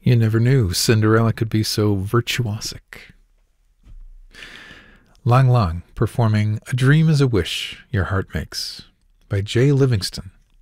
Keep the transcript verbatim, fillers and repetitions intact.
You never knew Cinderella could be so virtuosic. Lang Lang performing A Dream is a Wish Your Heart Makes by Jay Livingston